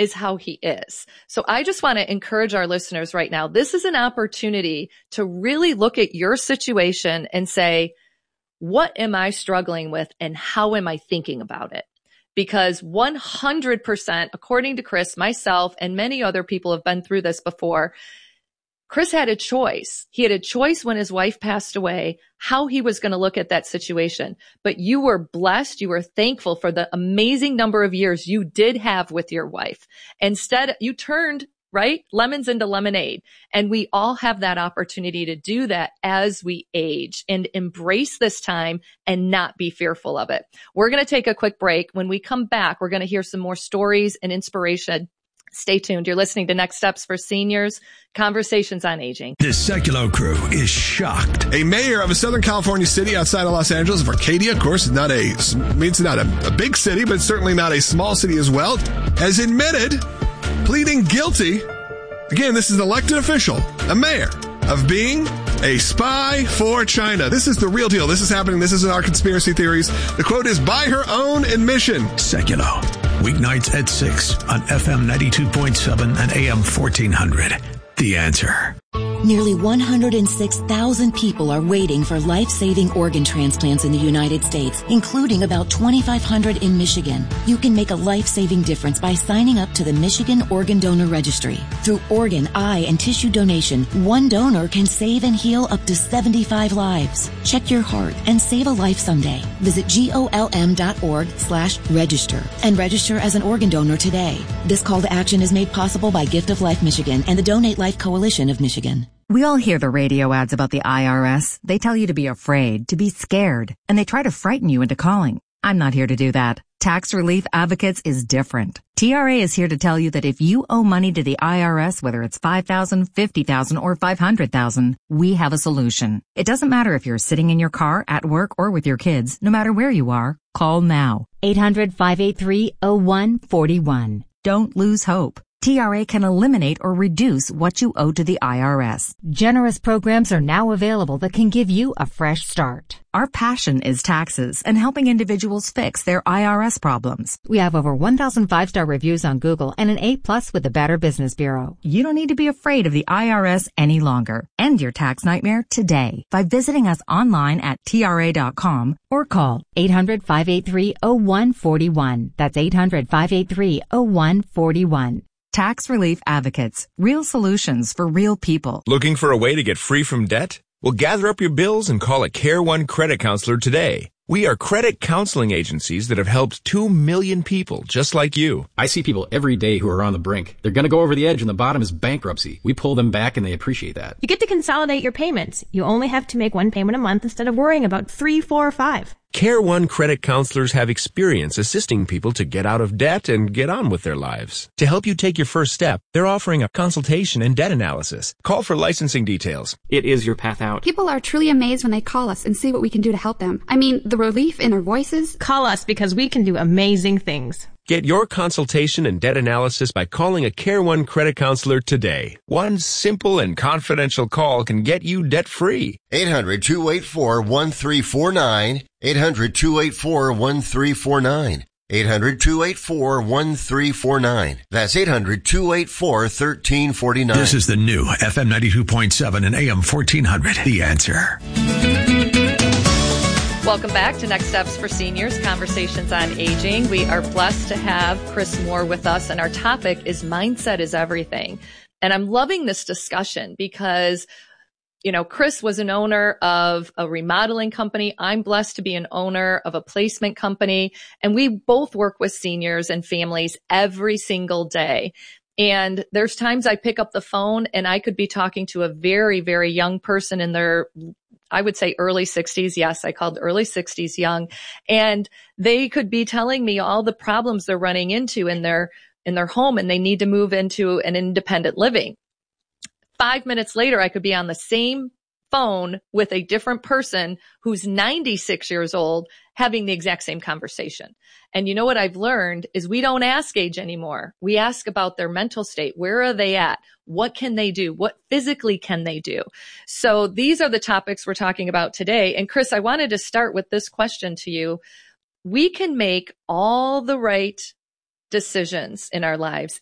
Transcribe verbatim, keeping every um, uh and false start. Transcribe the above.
is how he is. So I just want to encourage our listeners right now. This is an opportunity to really look at your situation and say, what am I struggling with and how am I thinking about it? Because one hundred percent, according to Chris, myself, and many other people have been through this before, Chris had a choice. He had a choice when his wife passed away, how he was going to look at that situation. But you were blessed. You were thankful for the amazing number of years you did have with your wife. Instead, you turned, right, lemons into lemonade. And we all have that opportunity to do that as we age and embrace this time and not be fearful of it. We're going to take a quick break. When we come back, we're going to hear some more stories and inspiration. Stay tuned. You're listening to Next Steps for Seniors, Conversations on Aging. The Sekulow crew is shocked. A mayor of a Southern California city outside of Los Angeles, of Arcadia, of course, is not a, means not a, a big city, but certainly not a small city as well, has admitted, pleading guilty. Again, this is an elected official, a mayor, of being a spy for China. This is the real deal. This is happening. This isn't our conspiracy theories. The quote is, by her own admission. Sekulow, weeknights at six on F M ninety-two point seven and A M fourteen hundred. The Answer. Nearly one hundred six thousand people are waiting for life-saving organ transplants in the United States, including about twenty-five hundred in Michigan. You can make a life-saving difference by signing up to the Michigan Organ Donor Registry. Through organ, eye, and tissue donation, one donor can save and heal up to seventy-five lives. Check your heart and save a life someday. Visit golm.org slash register and register as an organ donor today. This call to action is made possible by Gift of Life Michigan and the Donate Life Coalition of Michigan. We all hear the radio ads about the I R S. They tell you to be afraid, to be scared, and they try to frighten you into calling. I'm not here to do that. Tax Relief Advocates is different. T R A is here to tell you that if you owe money to the I R S, whether it's five thousand dollars, fifty thousand dollars, or five hundred thousand dollars, we have a solution. It doesn't matter if you're sitting in your car, at work, or with your kids. No matter where you are, call now. eight hundred, five eight three, oh one four one. Don't lose hope. T R A can eliminate or reduce what you owe to the I R S. Generous programs are now available that can give you a fresh start. Our passion is taxes and helping individuals fix their I R S problems. We have over one thousand five-star reviews on Google and an A plus with the Better Business Bureau. You don't need to be afraid of the I R S any longer. End your tax nightmare today by visiting us online at T R A dot com or call eight hundred, five eight three, oh one four one. That's eight hundred, five eight three, oh one four one. Tax Relief Advocates. Real solutions for real people. Looking for a way to get free from debt? Well, gather up your bills and call a Care One credit counselor today. We are credit counseling agencies that have helped two million people just like you. I see people every day who are on the brink. They're going to go over the edge and the bottom is bankruptcy. We pull them back and they appreciate that. You get to consolidate your payments. You only have to make one payment a month instead of worrying about three, four, or five. Care One credit counselors have experience assisting people to get out of debt and get on with their lives. To help you take your first step, they're offering a consultation and debt analysis. Call for licensing details. It is your path out. People are truly amazed when they call us and see what we can do to help them. I mean, the relief in their voices. Call us because we can do amazing things. Get your consultation and debt analysis by calling a Care One credit counselor today. One simple and confidential call can get you debt-free. eight hundred, two eight four, one three four nine. eight hundred, two eight four, one three four nine. eight hundred, two eight four, one three four nine. That's eight hundred, two eight four, one three four nine. This is the new F M ninety-two point seven and A M fourteen hundred. The Answer. Welcome back to Next Steps for Seniors, Conversations on Aging. We are blessed to have Chris Moore with us, and our topic is Mindset is Everything. And I'm loving this discussion because, you know, Chris was an owner of a remodeling company. I'm blessed to be an owner of a placement company, and we both work with seniors and families every single day. And there's times I pick up the phone and I could be talking to a very, very young person in their, I would say early sixties. Yes, I called early sixties young. And they could be telling me all the problems they're running into in their, in their home, and they need to move into an independent living. Five minutes later, I could be on the same phone with a different person who's ninety-six years old having the exact same conversation. And you know what I've learned is we don't ask age anymore. We ask about their mental state. Where are they at? What can they do? What physically can they do? So these are the topics we're talking about today. And Chris, I wanted to start with this question to you. We can make all the right decisions in our lives